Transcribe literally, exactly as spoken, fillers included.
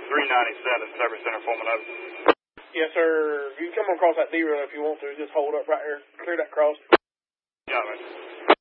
three ninety-seven, Service Center, Foreman over. Yes, sir. You can come across that D-rail if you want to. Just hold up right here. Clear that cross. Yeah, man.